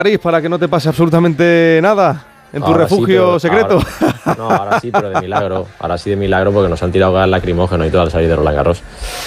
para que no te pase absolutamente nada en tu ahora refugio sí, secreto. Ahora sí, pero de milagro. Ahora sí de milagro porque nos han tirado gas lacrimógeno y todo al salir de Roland Garros.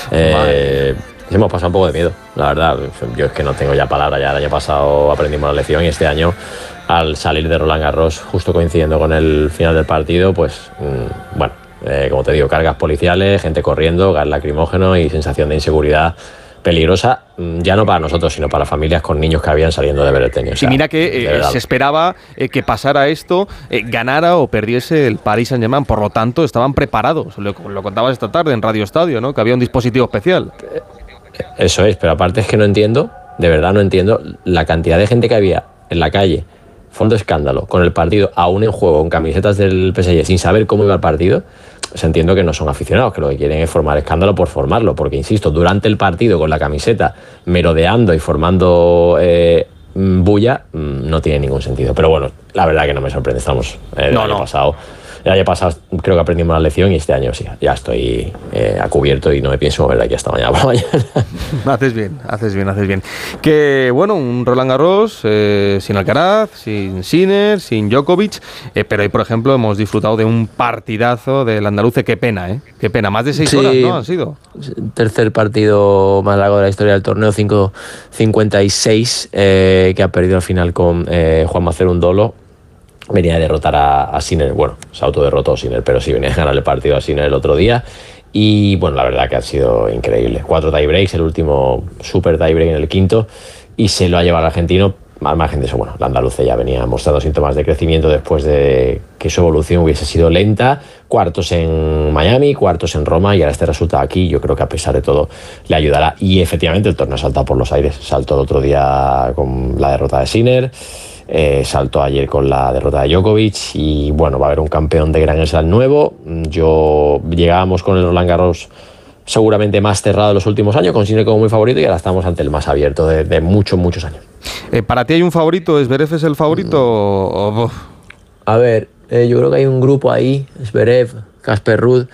Hemos pasado un poco de miedo, la verdad. Yo es que no tengo ya palabras. Ya el año pasado aprendimos la lección y este año, al salir de Roland Garros, justo coincidiendo con el final del partido, pues como te digo, cargas policiales, gente corriendo, gas lacrimógeno y sensación de inseguridad peligrosa, ya no para nosotros, sino para familias con niños que habían saliendo de ver el tenis. O sea, y mira que se esperaba que pasara esto, ganara o perdiese el Paris Saint-Germain, por lo tanto estaban preparados. Lo contabas esta tarde en Radio Estadio, ¿no? Que había un dispositivo especial. Eso es, pero aparte es que no entiendo, de verdad no entiendo la cantidad de gente que había en la calle, fondo escándalo, con el partido aún en juego, con camisetas del PSG, sin saber cómo iba el partido. Pues entiendo que no son aficionados, que lo que quieren es formar escándalo por formarlo, porque insisto, durante el partido con la camiseta merodeando y formando bulla, no tiene ningún sentido. Pero bueno, la verdad que no me sorprende, estamos el año pasado creo que aprendimos la lección y este año sí, ya estoy a cubierto y no me pienso mover de aquí hasta mañana por la mañana. Haces bien. Que bueno, un Roland Garros sin Alcaraz, sin Sinner, sin Djokovic, pero hoy por ejemplo hemos disfrutado de un partidazo del andaluce. Qué pena, más de 6 horas, ¿no? Han sido. Tercer partido más largo de la historia del torneo, 5:56, que ha perdido al final con Juanma Cerundolo. Venía a derrotar a Sinner, bueno, se autoderrotó Sinner, pero sí venía a ganar el partido a Sinner el otro día. Y bueno, la verdad que ha sido increíble. 4 tiebreaks, el último super tiebreak en el quinto, y se lo ha llevado el argentino. Al margen de eso, bueno, la andaluza ya venía mostrando síntomas de crecimiento después de que su evolución hubiese sido lenta. Cuartos en Miami, cuartos en Roma, y ahora este resultado aquí yo creo que a pesar de todo le ayudará. Y efectivamente el torneo ha saltado por los aires. Saltó el otro día con la derrota de Sinner, saltó ayer con la derrota de Djokovic, y bueno, va a haber un campeón de Grand Slam nuevo. Llegábamos con el Roland Garros seguramente más cerrado de los últimos años, con Sinner como muy favorito, y ahora estamos ante el más abierto de muchos años. ¿Para ti hay un favorito? ¿Zverev es el favorito? A ver, yo creo que hay un grupo ahí, Zverev, Casper Ruud,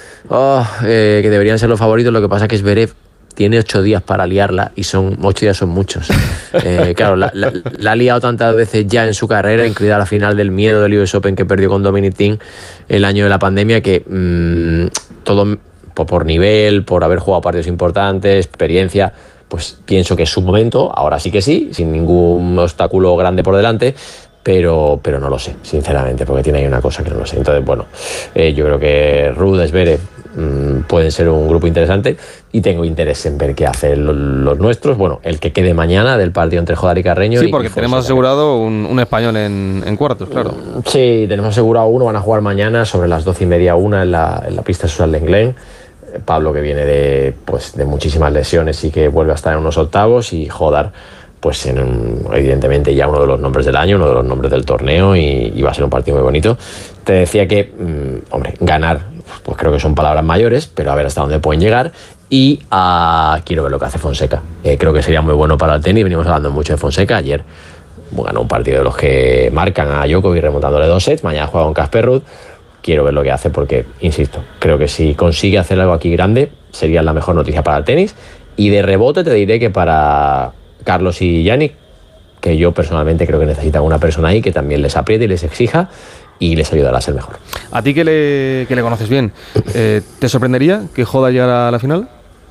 que deberían ser los favoritos. Lo que pasa es que Zverev tiene 8 días para liarla, y 8 días son muchos. Claro, la ha liado tantas veces ya en su carrera, incluida la final del miedo del US Open que perdió con Dominic Thiem el año de la pandemia, que todo por nivel, por haber jugado partidos importantes, experiencia, pues pienso que es su momento. Ahora sí que sí, sin ningún obstáculo grande por delante, pero no lo sé, sinceramente, porque tiene ahí una cosa que no lo sé. Entonces, bueno, yo creo que Ruud, Zverev pueden ser un grupo interesante, y tengo interés en ver qué hacen los nuestros. Bueno, el que quede mañana del partido entre Jodar y Carreño. Sí, porque tenemos asegurado un español en cuartos, claro. Sí, tenemos asegurado uno. Van a jugar mañana sobre las 12:30, 1 en la pista Susan Lenglen. Pablo, que viene de muchísimas lesiones y que vuelve a estar en unos octavos, y Jodar, pues evidentemente ya uno de los nombres del año, uno de los nombres del torneo, y va a ser un partido muy bonito. Te decía que, ganar, pues creo que son palabras mayores, pero a ver hasta dónde pueden llegar, y quiero ver lo que hace Fonseca. Creo que sería muy bueno para el tenis. Venimos hablando mucho de Fonseca. Ayer ganó un partido de los que marcan a Djokovic remontándole 2 sets, mañana juega con Casper Ruud. Quiero ver lo que hace porque, insisto, creo que si consigue hacer algo aquí grande, sería la mejor noticia para el tenis. Y de rebote te diré que para Carlos y Yannick, que yo personalmente creo que necesitan una persona ahí que también les apriete y les exija y les ayudará a ser mejor. A ti que le conoces bien, ¿te sorprendería que Joda llegara a la final?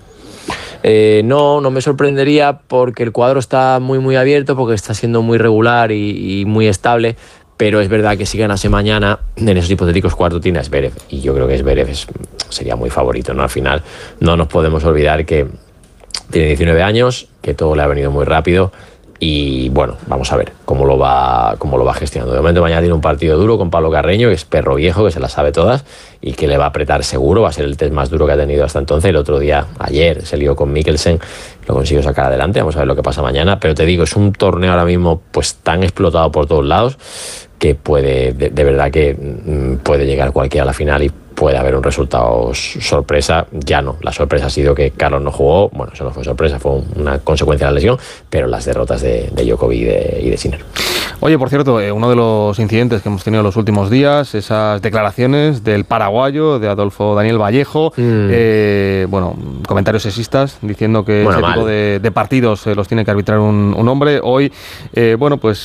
No me sorprendería, porque el cuadro está muy abierto, porque está siendo muy regular y muy estable. Pero es verdad que si ganase mañana, en esos hipotéticos cuartos tiene a Zverev, y yo creo que Zverev sería muy favorito, ¿no? Al final no nos podemos olvidar que tiene 19 años, que todo le ha venido muy rápido, y bueno, vamos a ver cómo lo va gestionando. De momento mañana tiene un partido duro con Pablo Carreño, que es perro viejo, que se las sabe todas y que le va a apretar seguro. Va a ser el test más duro que ha tenido hasta entonces. El otro día, ayer, se lió con Mikkelsen, lo consiguió sacar adelante. Vamos a ver lo que pasa mañana, pero te digo, es un torneo ahora mismo pues tan explotado por todos lados que puede, de verdad que puede llegar cualquiera a la final y puede haber un resultado sorpresa. Ya no, la sorpresa ha sido que Carlos no jugó. Bueno, eso no fue sorpresa, fue una consecuencia de la lesión, pero las derrotas de Djokovic y de Sinner. Oye, por cierto, uno de los incidentes que hemos tenido los últimos días, esas declaraciones del paraguayo, de Adolfo Daniel Vallejo, comentarios sexistas diciendo que ese tipo de partidos los tiene que arbitrar un hombre. Hoy,